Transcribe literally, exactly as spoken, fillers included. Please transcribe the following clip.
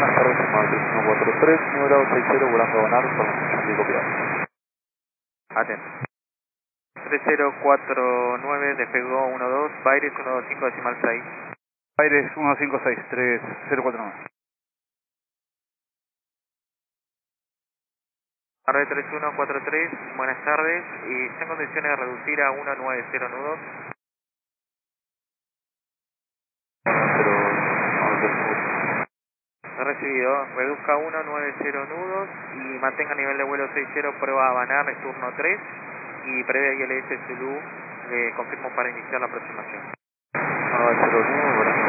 buenas tardes, nueve tres uno cuatro tres, número seis cero, volando a Banar, información de copiar. Atento. tres cero cuatro nueve, despegó uno dos, Baires uno dos cinco decimal seis. Baires uno cinco seis, tres cero cuatro nueve. R tres uno cuatro tres, buenas tardes, y está en condiciones de reducir a ciento noventa nudos. He recibido, reduzca a ciento noventa nudos y mantenga nivel de vuelo seis cero, prueba a Banar, es turno tres, y previa I L S Zulu, le confirmo para iniciar la aproximación. nueve cero nueve, buenas